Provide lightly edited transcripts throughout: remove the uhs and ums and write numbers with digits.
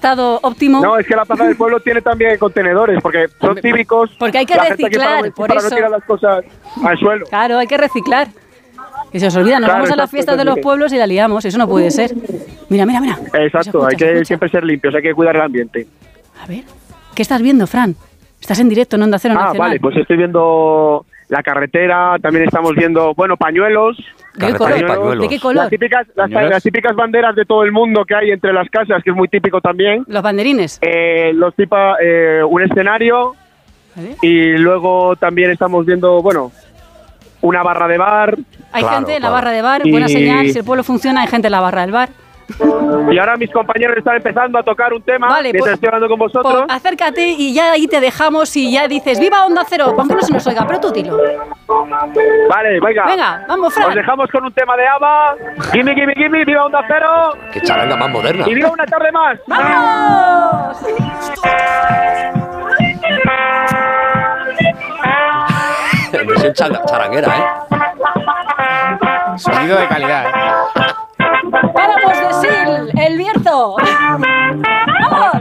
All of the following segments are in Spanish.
estado óptimo. No, es que la Plaza del Pueblo tiene también contenedores, porque son típicos. Porque hay que reciclar, por para eso. no tirar las cosas al suelo. Claro, hay que reciclar. Que se os olvida, nos vamos a las fiestas de los pueblos y la liamos, eso no puede ser. Mira. Exacto, hay que siempre ser limpios, hay que cuidar el ambiente. A ver, ¿qué estás viendo, Fran? Estás en directo en Onda Cero Nacional. Vale, pues estoy viendo la carretera, también estamos viendo, pañuelos. ¿De qué color? ¿De qué color? Las típicas banderas de todo el mundo que hay entre las casas, que es muy típico también. Los banderines. Un escenario. ¿Vale? Y luego también estamos viendo, una barra de bar. Hay gente en la barra de bar, buena señal, si el pueblo funciona, hay gente en la barra del bar. Y ahora mis compañeros están empezando a tocar un tema, mientras estoy hablando con vosotros. Acércate y ya ahí te dejamos y ya dices, ¡viva Onda Cero! Aunque no se nos oiga, pero tú dilo. Vale, venga. Venga, vamos, Fran. Os dejamos con un tema de ABBA. Gimme, gimme, gimme, viva Onda Cero. ¡Qué charanga más moderna! Y viva una tarde más. ¡Vamos! Versión charanguera, ¿eh? Sonido de calidad. ¡Páramos de Sil! ¡El Bierzo! ¡Vamos!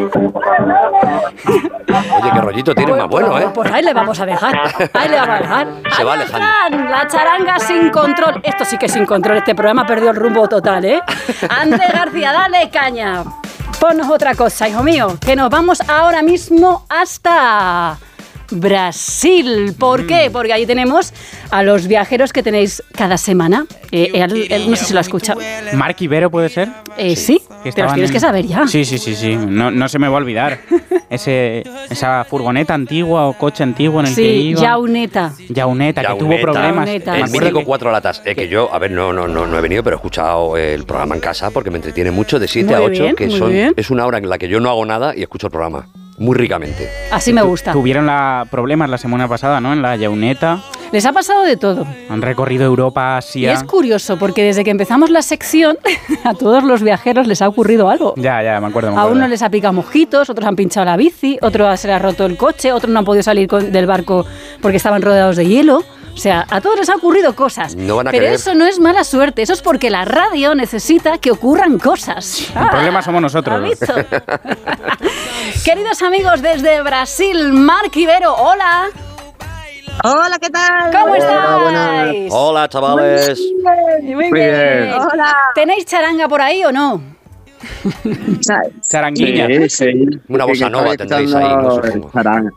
Oye, qué rollito tiene más bueno, ¿eh? Pues ahí le vamos a dejar. Se va alejando. La charanga sin control. Esto sí que es sin control. Este programa perdió el rumbo total, ¿eh? Andrés García, dale caña. Ponnos otra cosa, hijo mío. Que nos vamos ahora mismo hasta Brasil. ¿Por qué? Porque ahí tenemos a los viajeros que tenéis cada semana. Él no sé si lo ha escuchado. ¿Marc Ibero puede ser? Sí, pero los tienes que saber ya. Sí. No se me va a olvidar. Esa furgoneta antigua o coche antiguo en el que iba. Yauneta, que tuvo problemas. El mítico 4 latas. Que yo, no he venido, pero he escuchado el programa en casa porque me entretiene mucho de 7 a 8, es una hora en la que yo no hago nada y escucho el programa. Muy ricamente. Así me gusta. Tuvieron problemas la semana pasada, ¿no? En la Yauneta. Les ha pasado de todo. Han recorrido Europa, Asia. Y es curioso, porque desde que empezamos la sección, a todos los viajeros les ha ocurrido algo. Ya, me acuerdo. A unos les ha picado mosquitos, otros han pinchado la bici, otros se les ha roto el coche, otros no han podido salir del barco porque estaban rodeados de hielo. O sea, a todos les ha ocurrido cosas. No van a pero querer. Eso no es mala suerte, eso es porque la radio necesita que ocurran cosas. El problema somos nosotros. ¿Has visto? Queridos amigos desde Brasil, Marc Ibero, hola. Hola, ¿qué tal? ¿Cómo estáis? Hola, chavales. Muy bien. Hola. ¿Tenéis charanga por ahí o no? Charanguilla. Sí. Una bossa nova tendréis ahí, no supongo.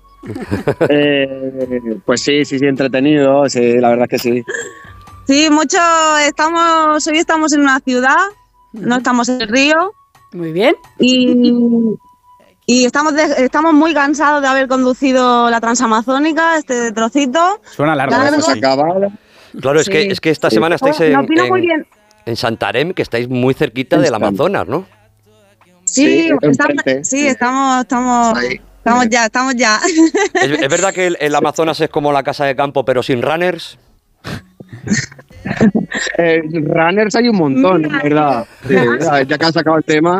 Pues sí, entretenido, sí, la verdad es que sí. Sí, mucho. Hoy estamos en una ciudad, no estamos en el río. Muy bien. Y estamos muy cansados de haber conducido la Transamazónica, este trocito. Suena largo. Claro, es que esta semana estáis en Santarém, que estáis muy cerquita del Amazonas, ¿no? Sí, estamos ya. ¿Es verdad que el Amazonas es como la casa de campo, pero sin runners? Runners hay un montón, la verdad. Sí, ya que has sacado el tema.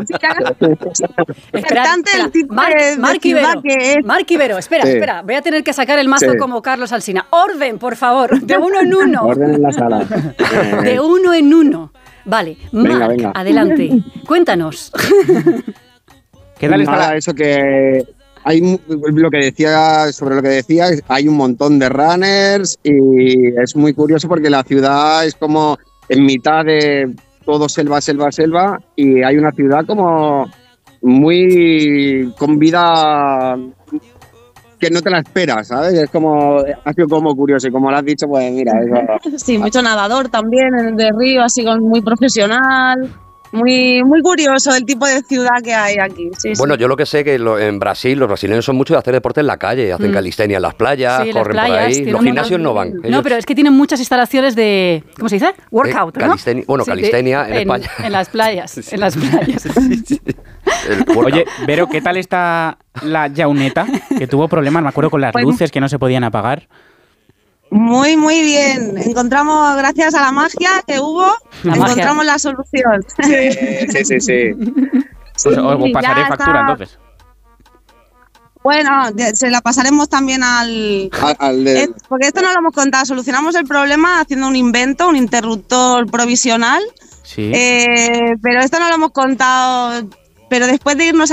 Marc Ibero, espera. Voy a tener que sacar el mazo como Carlos Alsina. Orden, por favor, de uno en uno. Orden en la sala. De uno en uno. Vale, Marc, adelante. Cuéntanos. ¿Qué tal está eso que... Hay lo que decía, hay un montón de runners y es muy curioso porque la ciudad es como en mitad de todo selva y hay una ciudad como muy con vida que no te la esperas, ¿sabes? Es como, ha sido como curioso y como lo has dicho, pues mira, eso. Sí, mucho nadador también de río, así muy profesional. Muy curioso el tipo de ciudad que hay aquí. Bueno, yo lo que sé que en Brasil los brasileños son muchos de hacer deporte en la calle, hacen calistenia en las playas, corren por ahí. Los gimnasios no van. No, pero es que tienen muchas instalaciones de, ¿cómo se dice? Workout, ¿no? Calistenia en España. En las playas, sí. en las playas. Sí. Oye, Vero, ¿qué tal está la Yauneta? Que tuvo problemas, me acuerdo, con las luces que no se podían apagar. Muy bien. Gracias a la magia que hubo, encontramos la solución. Sí. Pues os pasaré factura entonces. Bueno, se la pasaremos también porque esto no lo hemos contado. Solucionamos el problema haciendo un interruptor provisional. Sí. Pero esto no lo hemos contado. Pero después de irnos